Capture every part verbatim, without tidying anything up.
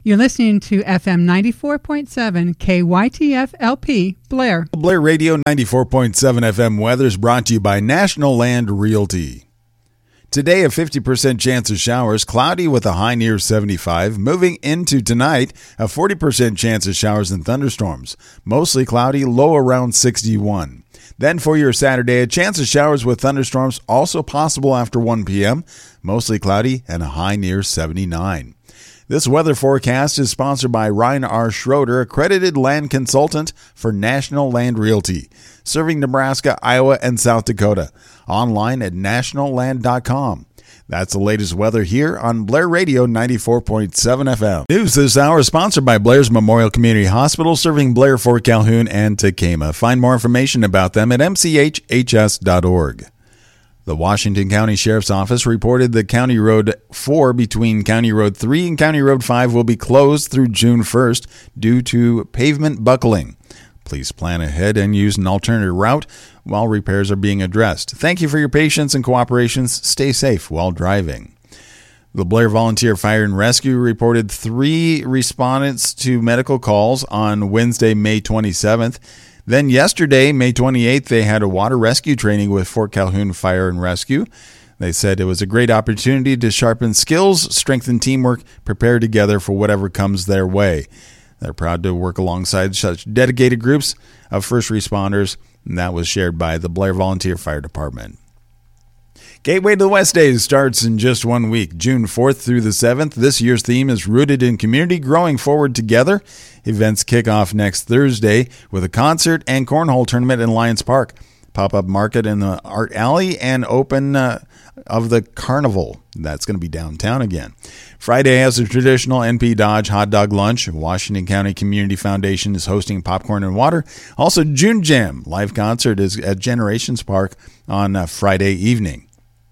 You're listening to F M ninety-four point seven K Y T F L P, Blair. Blair Radio ninety-four point seven F M weather is brought to you by National Land Realty. Today, a fifty percent chance of showers, cloudy with a high near seventy-five. Moving into tonight, a forty percent chance of showers and thunderstorms. Mostly cloudy, low around sixty-one. Then for your Saturday, a chance of showers with thunderstorms also possible after one p.m. Mostly cloudy and a high near seventy-nine. This weather forecast is sponsored by Ryan R. Schroeder, accredited land consultant for National Land Realty, serving Nebraska, Iowa, and South Dakota. Online at national land dot com. That's the latest weather here on Blair Radio ninety-four point seven F M. News this hour is sponsored by Blair's Memorial Community Hospital, serving Blair, Fort Calhoun, and Tekamah. Find more information about them at m c h h s dot org. The Washington County Sheriff's Office reported that County Road four between County Road three and County Road five will be closed through June first due to pavement buckling. Please plan ahead and use an alternative route while repairs are being addressed. Thank you for your patience and cooperation. Stay safe while driving. The Blair Volunteer Fire and Rescue reported three respondents to medical calls on Wednesday, May twenty-seventh. Then yesterday, May twenty-eighth, they had a water rescue training with Fort Calhoun Fire and Rescue. They said it was a great opportunity to sharpen skills, strengthen teamwork, prepare together for whatever comes their way. They're proud to work alongside such dedicated groups of first responders, and that was shared by the Blair Volunteer Fire Department. Gateway to the West Days starts in just one week, June fourth through the seventh. This year's theme is Rooted in Community, Growing Forward Together. Events kick off next Thursday with a concert and cornhole tournament in Lions Park, pop-up market in the Art Alley, and open uh, of the Carnival. That's going to be downtown again. Friday has a traditional N P Dodge hot dog lunch. Washington County Community Foundation is hosting popcorn and water. Also, June Jam live concert is at Generations Park on uh, Friday evening.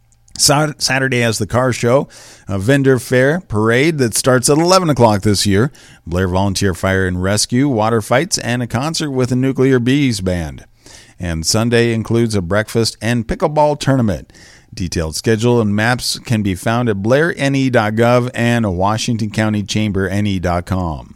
Saturday has the car show, a vendor fair parade that starts at eleven o'clock this year, Blair Volunteer Fire and Rescue, water fights, and a concert with a Nuclear Bees band. And Sunday includes a breakfast and pickleball tournament. Detailed schedule and maps can be found at blair n e dot gov and washington county chamber n e dot com.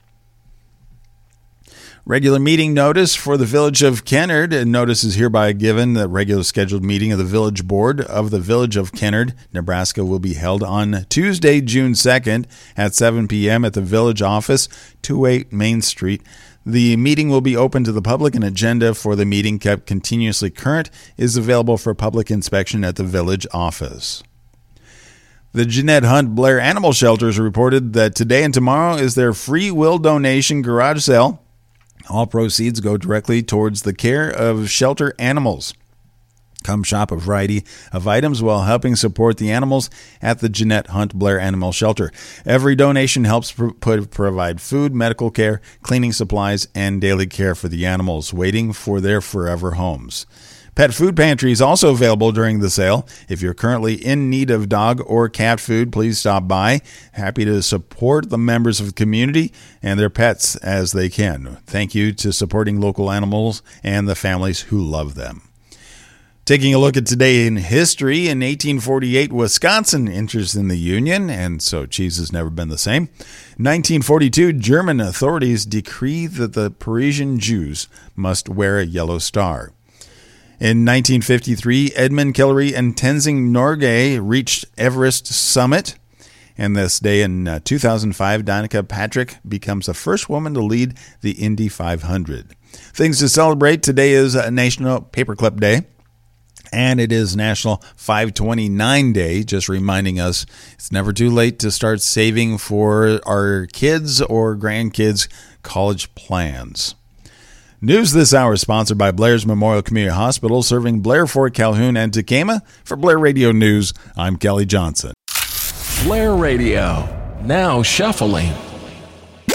Regular meeting notice for the Village of Kennard. Notice is hereby given. The regular scheduled meeting of the Village Board of the Village of Kennard, Nebraska, will be held on Tuesday, June second at seven p.m. at the Village Office, two oh eight Main Street. The meeting will be open to the public. An agenda for the meeting, kept continuously current, is available for public inspection at the Village Office. The Jeanette Hunt Blair Animal Shelters reported that today and tomorrow is their free will donation garage sale. All proceeds go directly towards the care of shelter animals. Come shop a variety of items while helping support the animals at the Jeanette Hunt Blair Animal Shelter. Every donation helps pro- provide food, medical care, cleaning supplies, and daily care for the animals waiting for their forever homes. Pet food pantry is also available during the sale. If you're currently in need of dog or cat food, please stop by. Happy to support the members of the community and their pets as they can. Thank you to supporting local animals and the families who love them. Taking a look at today in history, in eighteen forty-eight, Wisconsin enters in the Union, and so cheese has never been the same. nineteen forty-two, German authorities decree that the Parisian Jews must wear a yellow star. In nineteen fifty-three, Edmund Hillary and Tenzing Norgay reached Everest summit. And this day in uh, two thousand five, Danica Patrick becomes the first woman to lead the Indy five hundred. Things to celebrate. Today is uh, National Paperclip Day. And it is National five twenty-nine Day, just reminding us it's never too late to start saving for our kids' or grandkids' college plans. News this hour is sponsored by Blair's Memorial Community Hospital, serving Blair, Fort Calhoun, and Tekamah. For Blair Radio News, I'm Kelly Johnson. Blair Radio, now shuffling.